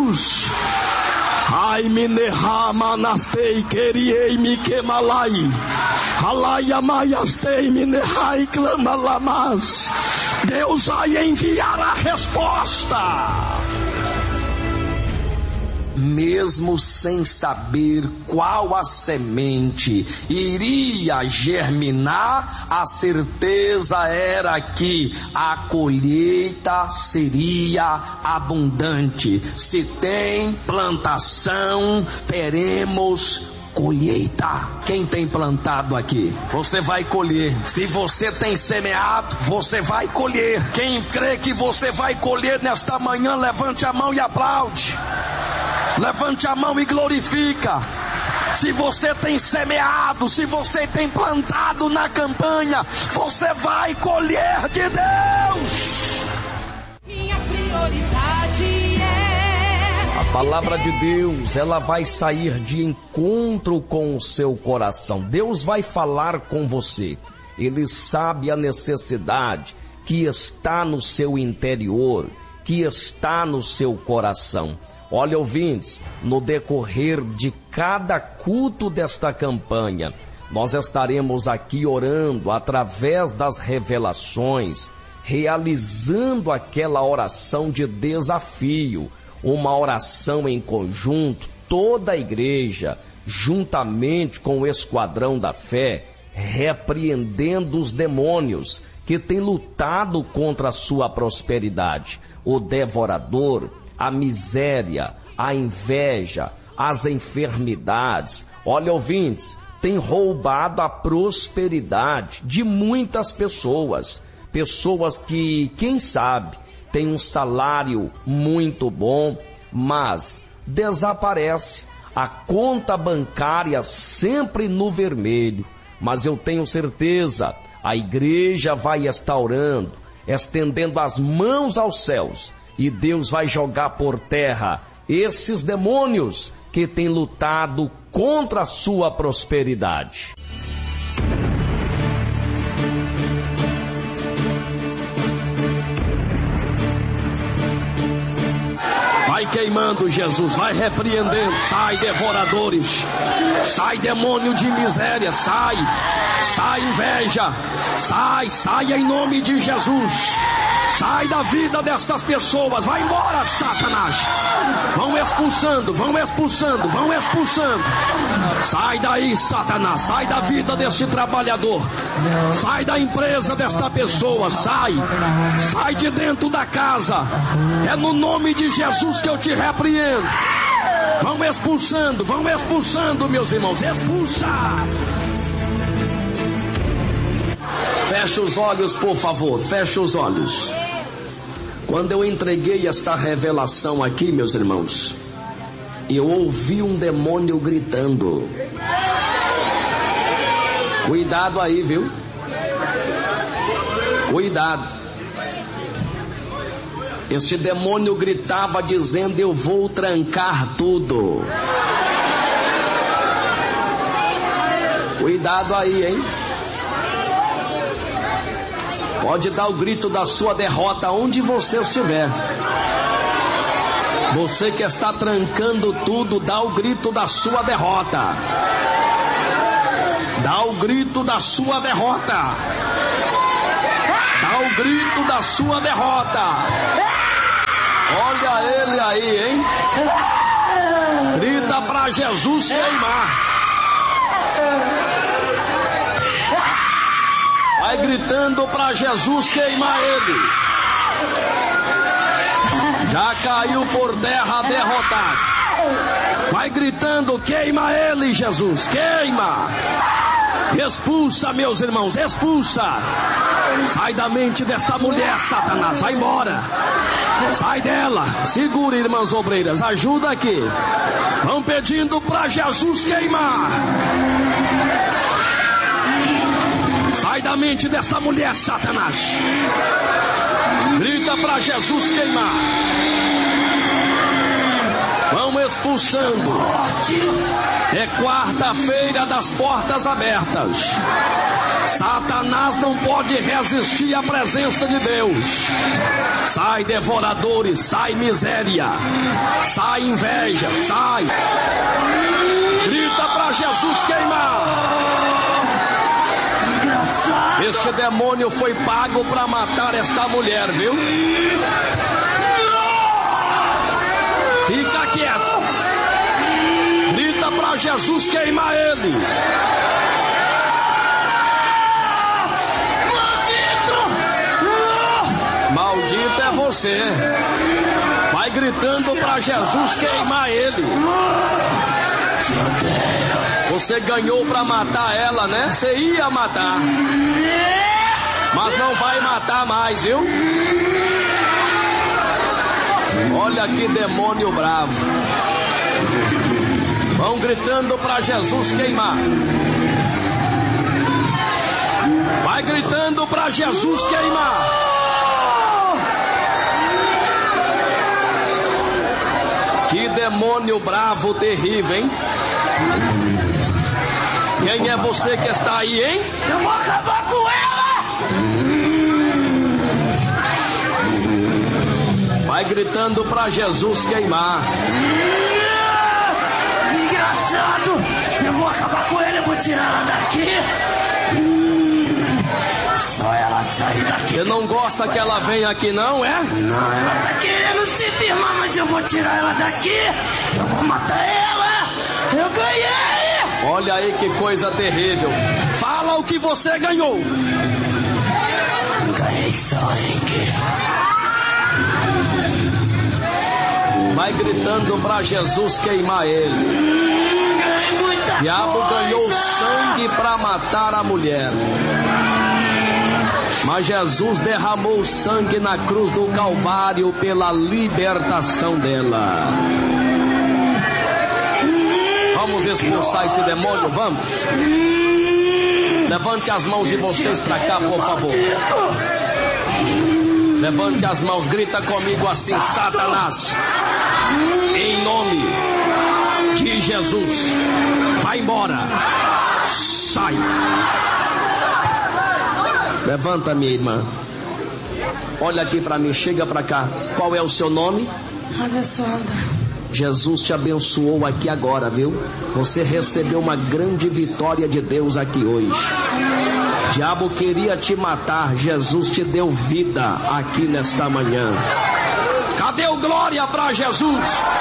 Jesus. Ai mineha manastei queriei me quemalai. Alai amaiastei minehai clamalamas. Deus vai enviar a resposta. Mesmo sem saber qual a semente iria germinar, a certeza era que a colheita seria abundante. Se tem plantação, teremos colheita. Quem tem plantado aqui, você vai colher. Se você tem semeado, você vai colher. Quem crê que você vai colher nesta manhã, levante a mão e aplaude. Levante a mão e glorifica. Se você tem semeado, se você tem plantado na campanha, você vai colher de Deus. Minha prioridade é... A palavra de Deus, ela vai sair de encontro com o seu coração. Deus vai falar com você. Ele sabe a necessidade que está no seu interior, que está no seu coração. Olha, ouvintes, no decorrer de cada culto desta campanha, nós estaremos aqui orando através das revelações, realizando aquela oração de desafio, uma oração em conjunto, toda a igreja, juntamente com o esquadrão da fé, repreendendo os demônios que têm lutado contra a sua prosperidade, o devorador, a miséria, a inveja, as enfermidades. Olha, ouvintes, tem roubado a prosperidade de muitas pessoas. Pessoas que, quem sabe, têm um salário muito bom, mas desaparece. A conta bancária sempre no vermelho. Mas eu tenho certeza, a igreja vai estar orando, estendendo as mãos aos céus, e Deus vai jogar por terra esses demônios que têm lutado contra a sua prosperidade. Vai queimando, Jesus, vai repreendendo. Sai, devoradores. Sai, demônio de miséria. Sai, sai, inveja. Sai em nome de Jesus. Sai da vida dessas pessoas. Vai embora, Satanás. Vão expulsando. Sai daí, Satanás. Sai da vida deste trabalhador. Sai da empresa desta pessoa. Sai de dentro da casa. É no nome de Jesus que eu te repreendo. Vão expulsando, meus irmãos. Expulsar. Feche os olhos, por favor. Feche os olhos. Quando eu entreguei esta revelação aqui, meus irmãos, eu ouvi um demônio gritando. Cuidado aí, viu? Cuidado. Este demônio gritava dizendo: eu vou trancar tudo. Cuidado aí, hein? Pode dar o grito da sua derrota onde você estiver. Você que está trancando tudo, dá o grito da sua derrota. Dá o grito da sua derrota. Dá o grito da sua derrota. Olha ele aí, hein? Grita pra Jesus queimar. Vai gritando pra Jesus queimar ele. Já caiu por terra derrotado. Vai gritando, queima ele, Jesus, queima. Expulsa, meus irmãos, expulsa. Sai da mente desta mulher, Satanás, vai embora. Sai dela. Segura, irmãs obreiras, ajuda aqui. Vão pedindo pra Jesus queimar. Sai da mente desta mulher, Satanás. Grita pra Jesus queimar. Vão expulsando. É quarta-feira das portas abertas. Satanás não pode resistir à presença de Deus. Sai devoradores, sai miséria, sai inveja, sai. Grita para Jesus queimar. Este demônio foi pago para matar esta mulher, viu? Fica quieto. Grita para Jesus queimar ele. Maldito é você. Vai gritando para Jesus queimar ele. Você ganhou para matar ela, né? Você ia matar, mas não vai matar mais, viu? Olha que demônio bravo. Vão gritando para Jesus queimar. Vai gritando para Jesus queimar. Que demônio bravo, terrível, hein? Quem é você que está aí, hein? Eu vou acabar com ela! Vai gritando para Jesus queimar. Desgraçado! Eu vou acabar com ela, eu vou tirar ela daqui! Só ela sair daqui. Você não gosta que ela venha aqui, não, é? Não, ela tá querendo se firmar, mas eu vou tirar ela daqui! Eu vou matar ela! Eu ganhei! Olha aí que coisa terrível. Fala o que você ganhou. Eu ganhei sangue. Vai gritando para Jesus queimar ele. Ganhei muita O diabo coisa. ganhou sangue para matar a mulher. Mas Jesus derramou sangue na cruz do Calvário pela libertação dela. Vamos expulsar esse demônio, vamos? Levante as mãos de vocês para cá, por favor. Levante as mãos, grita comigo assim: Satanás, em nome de Jesus, vai embora, sai. Levanta, minha irmã. Olha aqui para mim, chega para cá. Qual é o seu nome? Abençoada. Jesus te abençoou aqui agora, viu? Você recebeu uma grande vitória de Deus aqui hoje. O diabo queria te matar, Jesus te deu vida aqui nesta manhã. Cadê o glória para Jesus?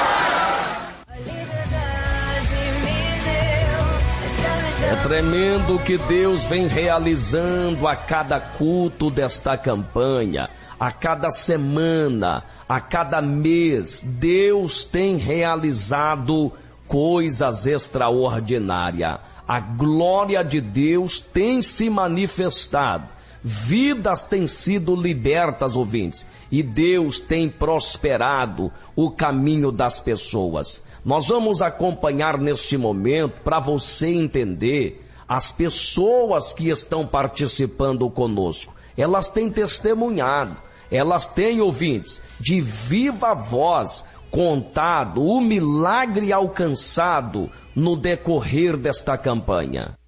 É tremendo o que Deus vem realizando a cada culto desta campanha. A cada semana, a cada mês, Deus tem realizado coisas extraordinárias. A glória de Deus tem se manifestado. Vidas têm sido libertas, ouvintes. E Deus tem prosperado o caminho das pessoas. Nós vamos acompanhar neste momento para você entender as pessoas que estão participando conosco. Elas têm testemunhado. Elas têm, ouvintes, de viva voz, contado o milagre alcançado no decorrer desta campanha.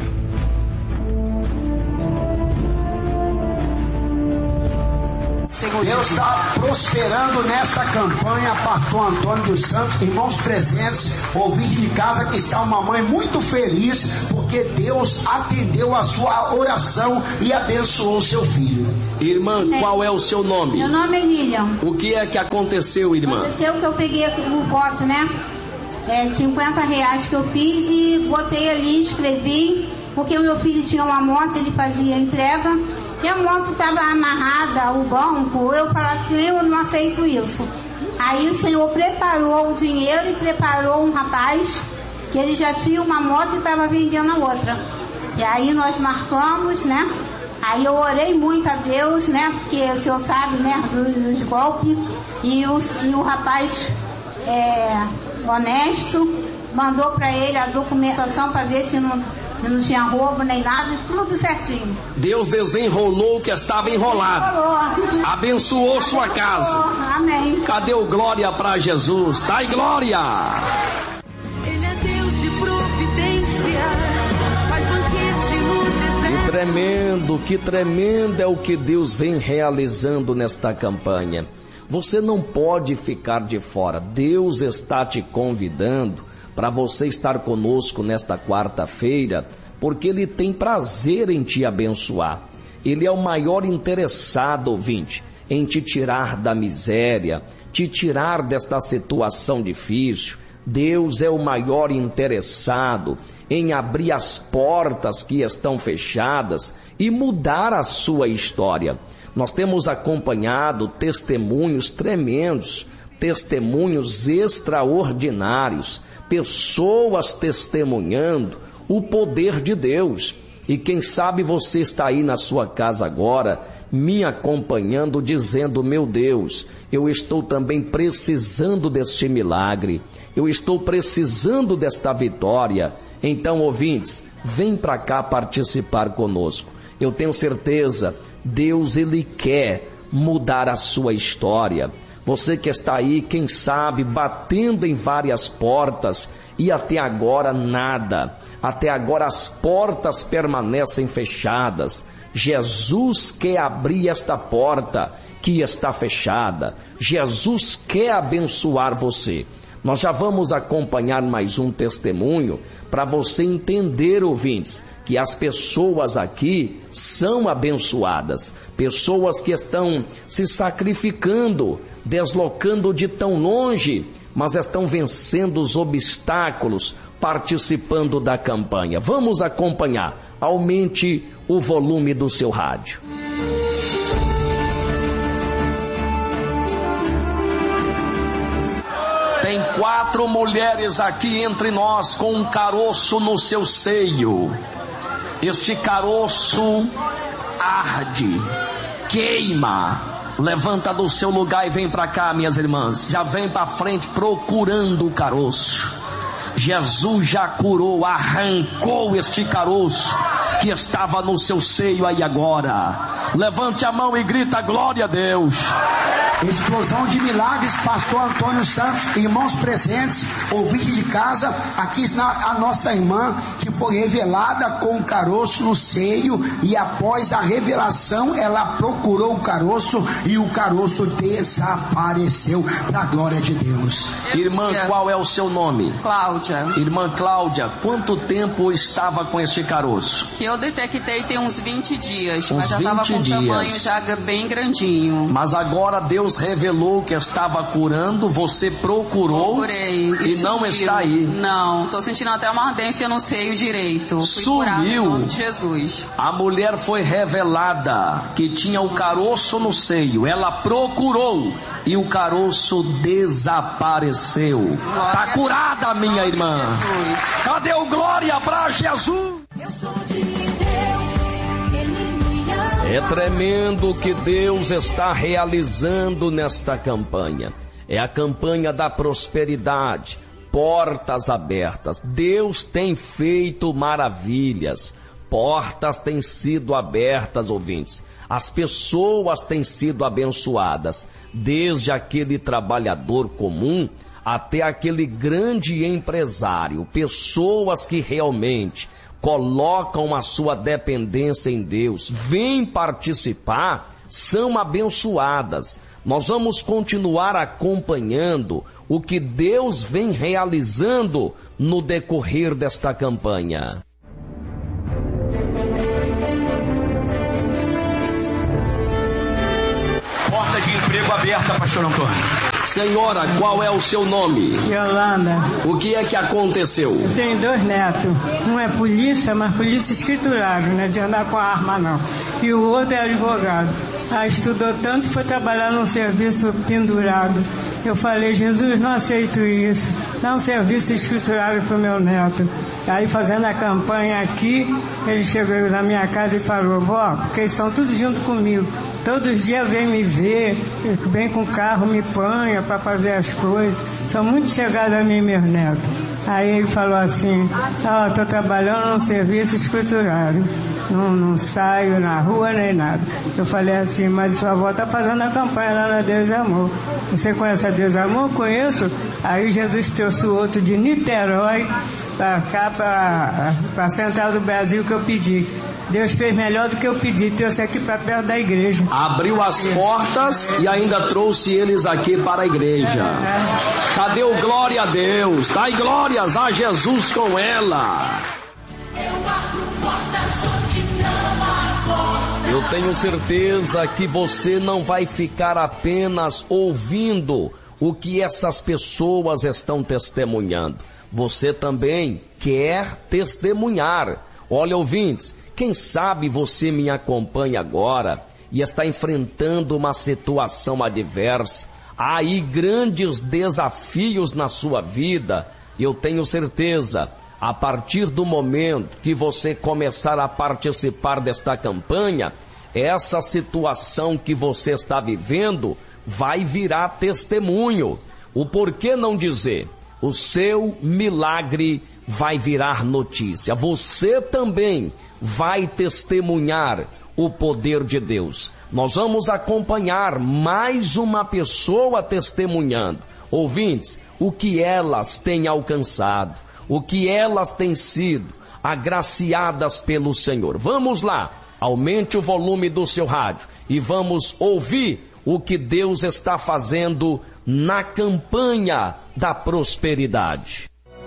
Deus está prosperando nesta campanha, pastor Antônio dos Santos, irmãos presentes, ouvinte de casa, que está uma mãe muito feliz, porque Deus atendeu a sua oração e abençoou o seu filho. Irmã, qual é o seu nome? Meu nome é Lilian. O que é que aconteceu, irmã? Aconteceu que eu peguei o voto, né? R$50 que eu fiz e botei ali, escrevi, porque o meu filho tinha uma moto, ele fazia entrega, e a moto estava amarrada ao banco. Eu falei assim: eu não aceito isso. Aí o Senhor preparou o dinheiro e preparou um rapaz que ele já tinha uma moto e estava vendendo a outra. E aí nós marcamos, né? Aí eu orei muito a Deus, né? Porque o Senhor sabe, né? Dos golpes. E o rapaz honesto mandou para ele a documentação para ver se não Não tinha roubo nem nada, tudo certinho. Deus desenrolou o que estava enrolado. Abençoou sua casa. Amém. Cadê o glória para Jesus? Dai glória. Ele é Deus de providência, faz banquete no deserto. Que tremendo é o que Deus vem realizando nesta campanha. Você não pode ficar de fora. Deus está te convidando para você estar conosco nesta quarta-feira, porque Ele tem prazer em te abençoar. Ele é o maior interessado, ouvinte, em te tirar da miséria, te tirar desta situação difícil. Deus é o maior interessado em abrir as portas que estão fechadas e mudar a sua história. Nós temos acompanhado testemunhos tremendos, testemunhos extraordinários, pessoas testemunhando o poder de Deus. E quem sabe você está aí na sua casa agora, me acompanhando, dizendo: meu Deus, eu estou também precisando deste milagre, eu estou precisando desta vitória. Então, ouvintes, vem para cá participar conosco. Eu tenho certeza, Deus, Ele quer mudar a sua história. Você que está aí, quem sabe, batendo em várias portas e até agora nada. Até agora as portas permanecem fechadas. Jesus quer abrir esta porta que está fechada. Jesus quer abençoar você. Nós já vamos acompanhar mais um testemunho para você entender, ouvintes, que as pessoas aqui são abençoadas. Pessoas que estão se sacrificando, deslocando de tão longe, mas estão vencendo os obstáculos, participando da campanha. Vamos acompanhar. Aumente o volume do seu rádio. Tem 4 mulheres aqui entre nós com um caroço no seu seio. Este caroço arde, queima. Levanta do seu lugar e vem para cá, minhas irmãs. Já vem para frente procurando o caroço. Jesus já curou, arrancou este caroço que estava no seu seio aí agora. Levante a mão e grita: glória a Deus. Explosão de milagres, pastor Antônio Santos, irmãos presentes, ouvinte de casa, aqui está a nossa irmã que foi revelada com um caroço no seio, e após a revelação ela procurou o caroço e o caroço desapareceu, para a glória de Deus. Irmã, qual é o seu nome? Cláudia. Irmã Cláudia, quanto tempo estava com este caroço? Que eu detectei tem uns 20 dias, mas já 20 estava com um dias. tamanho já bem grandinho. Mas agora Deus revelou que estava curando, você procurou. Procurei, e não sumiu. está aí. Não, estou sentindo até uma ardência no seio direito. Fui curada em nome de Jesus. A mulher foi revelada que tinha o caroço no seio. Ela procurou e o caroço desapareceu. Está curada, minha irmã. Jesus. Cadê o glória para Jesus? Eu sou de Deus, Ele me ama. É tremendo o que Deus está realizando nesta campanha. É a campanha da prosperidade, portas abertas. Deus tem feito maravilhas. Portas têm sido abertas, ouvintes. As pessoas têm sido abençoadas, desde aquele trabalhador comum até aquele grande empresário. Pessoas que realmente colocam a sua dependência em Deus, vêm participar, são abençoadas. Nós vamos continuar acompanhando o que Deus vem realizando no decorrer desta campanha. Porta de emprego aberta, pastor Antônio. Senhora, qual é o seu nome? Yolanda. O que é que aconteceu? Eu tenho 2 netos. Um é polícia, mas polícia escriturado, não é de andar com a arma não. E o outro é advogado. estudou tanto e foi trabalhar num serviço pendurado. Eu falei, Jesus, não aceito isso. Dá um serviço escriturário para o meu neto. Aí, fazendo a campanha aqui, ele chegou na minha casa e falou, vó, porque eles são todos junto comigo. Todos os dias vem me ver, vem com o carro, me panha para fazer as coisas. São muito chegados a mim, meus netos. Aí ele falou assim, estou trabalhando num serviço escriturário. Não saio na rua nem nada. Eu falei assim, mas sua avó está fazendo a campanha lá na Deus e Amor. Você conhece a Deus e Amor? Conheço. Aí Jesus trouxe o outro de Niterói para cá, para a Central do Brasil que eu pedi. Deus fez melhor do que eu pedi, trouxe aqui para perto da igreja. Abriu as portas e ainda trouxe eles aqui para a igreja. Cadê o glória a Deus? Dai glórias a Jesus com ela. Eu tenho certeza que você não vai ficar apenas ouvindo o que essas pessoas estão testemunhando. Você também quer testemunhar. Olha, ouvintes, quem sabe você me acompanha agora e está enfrentando uma situação adversa. Há aí grandes desafios na sua vida. Eu tenho certeza, a partir do momento que você começar a participar desta campanha, essa situação que você está vivendo vai virar testemunho. O porquê não dizer? O seu milagre vai virar notícia. Você também vai testemunhar o poder de Deus. Nós vamos acompanhar mais uma pessoa testemunhando. Ouvintes, o que elas têm alcançado, o que elas têm sido agraciadas pelo Senhor. Vamos lá, aumente o volume do seu rádio e vamos ouvir o que Deus está fazendo na campanha da prosperidade.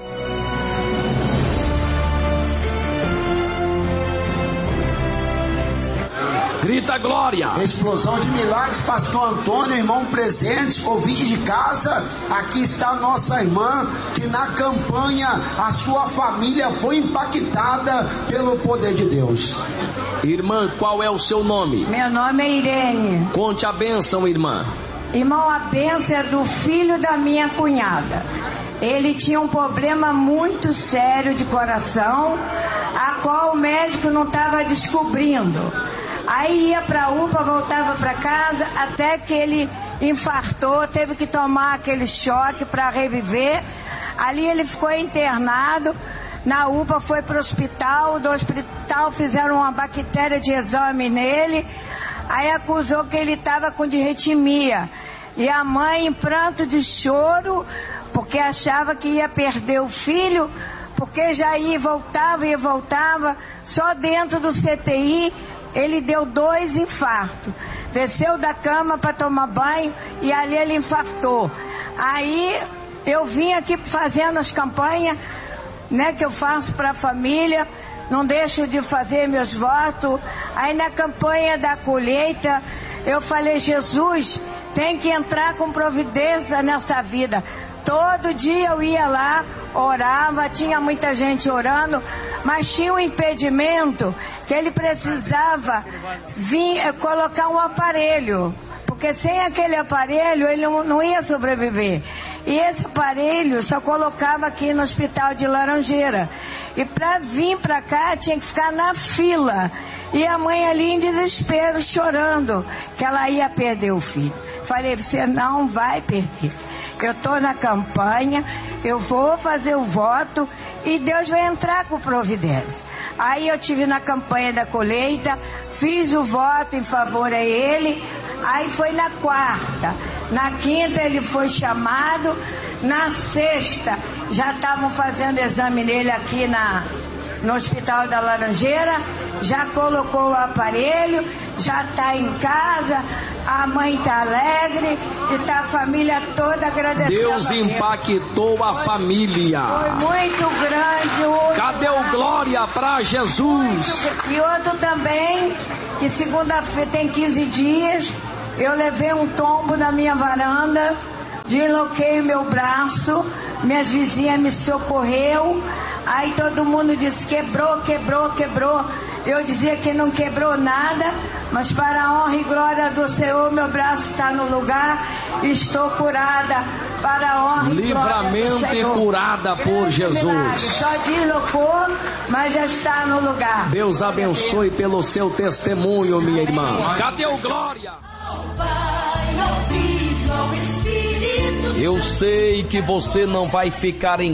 Grita glória! Explosão de milagres, pastor Antônio, irmão presentes, ouvinte de casa. Aqui está a nossa irmã, que na campanha a sua família foi impactada pelo poder de Deus. Irmã, qual é o seu nome? Meu nome é Irene. Conte a bênção, irmã. Irmão, a bênção é do filho da minha cunhada. Ele tinha um problema muito sério de coração, a qual o médico não estava descobrindo. Aí ia para a UPA, voltava para casa, até que ele infartou, teve que tomar aquele choque para reviver. Ali ele ficou internado, na UPA foi para o hospital, do hospital fizeram uma bactéria de exame nele, aí acusou que ele estava com disritmia. E a mãe em pranto de choro, porque achava que ia perder o filho, porque já ia e voltava, só dentro do CTI, ele deu 2 infartos. Desceu da cama para tomar banho e ali ele infartou. Aí eu vim aqui fazendo as campanhas, né, que eu faço para a família, não deixo de fazer meus votos. Aí na campanha da colheita, eu falei, Jesus, tem que entrar com providência nessa vida. Todo dia eu ia lá, orava, tinha muita gente orando, mas tinha um impedimento que ele precisava colocar um aparelho, porque sem aquele aparelho ele não ia sobreviver. E esse aparelho só colocava aqui no hospital de Laranjeira. E para vir para cá tinha que ficar na fila. E a mãe ali em desespero, chorando, que ela ia perder o filho. Falei, você não vai perder. Eu estou na campanha, eu vou fazer o voto e Deus vai entrar com providência. Aí eu tive na campanha da colheita, fiz o voto em favor a ele, aí foi na quarta. Na quinta ele foi chamado, na sexta já estavam fazendo exame nele aqui no Hospital da Laranjeira, já colocou o aparelho, já está em casa, a mãe está alegre e está a família toda agradecendo. Deus impactou a família. Foi muito grande. Cadê o glória para Jesus? E outro também, que segunda-feira tem 15 dias, eu levei um tombo na minha varanda, desloquei o meu braço, minhas vizinhas me socorreu, Aí todo mundo disse: quebrou, quebrou, quebrou. Eu dizia que não quebrou nada, mas para a honra e glória do Senhor, meu braço está no lugar, estou curada, para a honra e glória do Senhor. Livramento e curada por Jesus. Milagre. Só deslocou, mas já está no lugar. Deus abençoe pelo seu testemunho, minha irmã. Cadê o glória? Eu sei que você não vai ficar em